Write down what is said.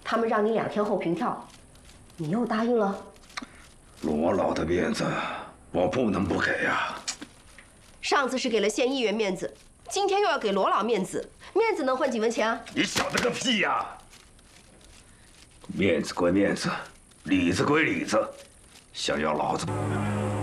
他们让你2天后平跳，你又答应了。 罗老的面子，我不能不给呀。 上次是给了县议员面子，今天又要给罗老面子，面子能换几文钱啊？ 你晓得个屁呀！面子归面子，里子归里子，想要老子。